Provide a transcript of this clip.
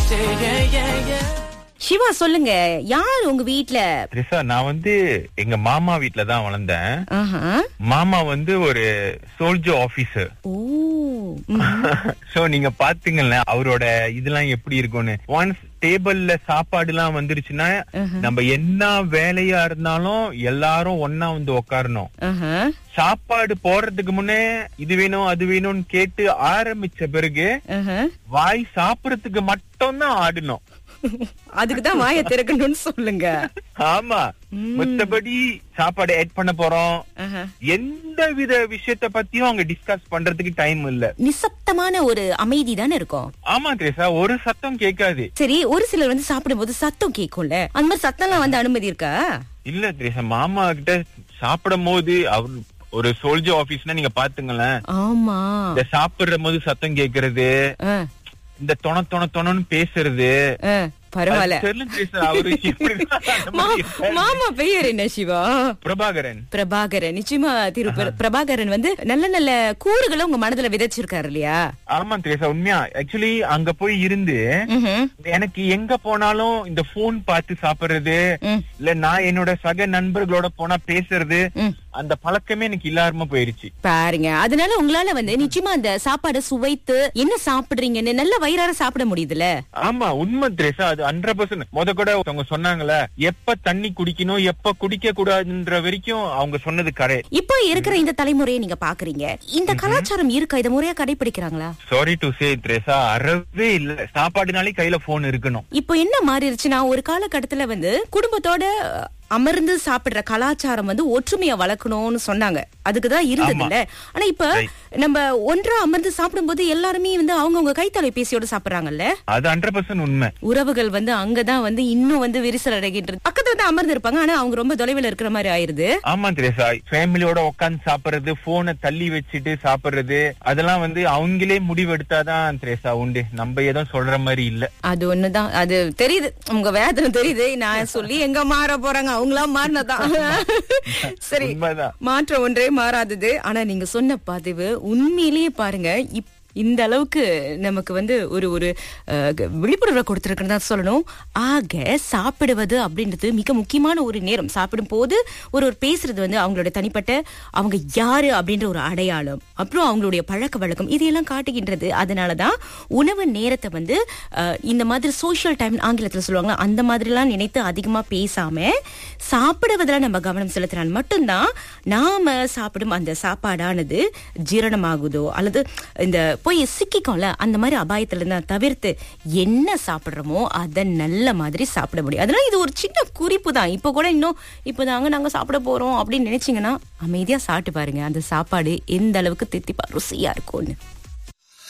சிவா சொல்லுங்க, யார் உங்க வீட்ல? த்ரிஷா, நான் வந்து எங்க மாமா வீட்ல தான் வளர்ந்தேன். ஆஹா. மாமா வந்து ஒரு சோல்ஜர் ஆபீசர். ஓ. சோ நீங்க பாத்தீங்கல்ல அவரோட இதெல்லாம் எப்படி இருக்கும்னு. ஒன்ஸ் டேபிள்ல சாப்பாடு எல்லாம் வந்துருச்சுன்னா நம்ம என்ன வேலையா இருந்தாலும் எல்லாரும் ஒன்னா வந்து உட்காரணும். சாப்பாடு போறதுக்கு முன்னே இது வேணும் அது வேணும்னு கேட்டு ஆரம்பிச்ச பிறகு வாய் சாப்பிடறதுக்கு மட்டும் தான் ஆடணும். அதுக்குதான் வாயை திறக்கணும்னு சொல்லுங்க. ஆமா, மத்தபடி சாப்பாடு ஆட் பண்ண போறோம், எந்த வித விஷயத்த பத்தியும் அவங்க டிஸ்கஸ் பண்றதுக்கு டைம் இல்ல. நிசப்தமான ஒரு அமைதி தானே இருக்கும். ஆமா த்ரேசா, ஒரு சத்தம் கேட்காது. சரி, ஒரு சிலர் வந்து சாப்பிடும் போது சத்தம் கேட்கும்ல, அந்த மாதிரி சத்தம்லாம் வந்து அனுமதி இருக்கா? இல்ல த்ரேசா, மாமா கிட்ட சாப்பிடும் போது அவர் ஒரு சோல்ஜர் ஆபீஸ்னா நீங்க பாத்துங்களேன். ஆமா, இந்த சாப்பிடுற போது சத்தம் கேக்குறது, இந்த தொணன்னு பேசுறது. பரவாயில்ல. மாமா பெயர் என்ன சிவா? பிரபாகரன். பிரபாகரன், நிச்சயமா திரு பிரபாகரன் வந்து நல்ல நல்ல கூறுகளை உங்க மனதுல விதைச்சிருக்காரு இல்லையா? ஆமா திரேசா, உண்மையா. ஆக்சுவலி அங்க போய் இருந்து எனக்கு எங்க போனாலும் இந்த போன் பார்த்து சாப்பிடுறது, இல்ல நான் என்னோட சக நண்பர்களோட போனா பேசுறது, அந்த பழக்கமே எனக்கு இல்லாம போயிருச்சு பாருங்க. அதனால உங்களால வந்து நிச்சயமா அந்த சாப்பாடை சுவைத்து என்ன சாப்பிடுறீங்கன்னு நல்ல வயிறார சாப்பிட முடியுதுல. ஆமா, உண்மை திரேசா, அது 100%. முத கூட அவங்க சொன்னாங்கல்ல, எப்ப தண்ணி குடிக்கணும் எப்ப குடிக்க கூடாதுன்ற வரைக்கும் அவங்க சொன்னது கரெக்ட். இப்ப இருக்கிற இந்த தலைமுறையை நீங்க பாக்குறீங்க, இந்த கலாச்சாரம் இருக்கா? இத முறையா கடைபிடிக்கிறாங்களா? சாரி டு சே திரேசா, அறவே இல்ல. சாப்பாடுனாலே கையில போன் இருக்கணும். இப்போ என்ன மாறிடுச்சுன்னா, ஒரு காலகட்டத்துல வந்து குடும்பத்தோட அமர்ந்து சாப்பிடுற கலாச்சாரம் வந்து ஒற்றுமையா வளர்க்கணும்னு சொன்னாங்க, அதுக்குதான் இருந்தது இல்ல. ஆனா இப்ப நம்ம ஒன்றா அமர்ந்து சாப்பிடும் போது எல்லாருமே வந்து அவங்கவுங்க கைத்தொலைபேசியோட சாப்பிடுறாங்கல்ல. அது 100% உண்மை. உறவுகள் வந்து அங்கதான் வந்து இன்னும் வந்து விரிசல் அடைகின்றது. பக்கத்துல தான் அமர்ந்து இருப்பாங்க, ஆனா அவங்க ரொம்ப தொலைவில் இருக்கிற மாதிரி ஆயிருது. ஆமா திரேசா, ஃபேமிலியோட உட்கார்ந்து சாப்பிடுறது, போனை தள்ளி வச்சுட்டு சாப்பிடுறது, அதெல்லாம் வந்து அவங்களே முடிவெடுத்தாதான் திரேசா உண்டு. நம்ம ஏதோ சொல்ற மாதிரி இல்ல. அது ஒண்ணுதான், அது தெரியுது, உங்க வேதனை தெரியுது. நான் சொல்லி எங்க மாற போறாங்க, அவங்களா மாறினதான். சரி, மாற்றம் ஒன்றே மாறாதது. ஆனா நீங்க சொன்ன பதிவு உண்மையிலேயே பாருங்க, இந்த அளவுக்கு நமக்கு வந்து ஒரு ஒரு விழிப்புணர்வை கொடுத்திருக்கிறதா சொல்லணும். ஆக சாப்பிடுவது அப்படின்றது மிக முக்கியமான ஒரு நேரம். சாப்பிடும் போது ஒரு பேசுறது வந்து அவங்களோட தனிப்பட்ட, அவங்க யாரு அப்படின்ற ஒரு அடையாளம், அப்புறம் அவங்களுடைய பழக்க வழக்கம், இதையெல்லாம் காட்டுகின்றது. அதனாலதான் உணவு நேரத்தை வந்து இந்த மாதிரி சோசியல் டைம் ஆங்கிலத்துல சொல்லுவாங்க, அந்த மாதிரிலாம் நினைத்து அதிகமா பேசாம சாப்பிடுவதில் நம்ம கவனம் செலுத்தினால் மட்டும்தான் நாம சாப்பிடும் அந்த சாப்பாடானது ஜீரணமாகுதோ, அல்லது இந்த போய் சிக்கிக்கோல அந்த மாதிரி அபாயத்துல இருந்தா தவிர்த்து என்ன சாப்பிடுறோமோ அதை நல்ல மாதிரி சாப்பிட முடியும். அதனால இது ஒரு சின்ன குறிப்பு தான். இப்ப கூட இன்னும் இப்பதாங்க நாங்க சாப்பிட போறோம் அப்படின்னு நினைச்சீங்கன்னா அமைதியா சாப்பிட்டு பாருங்க, அந்த சாப்பாடு எந்த அளவுக்கு தித்திப்பா ருசியா இருக்கும்னு.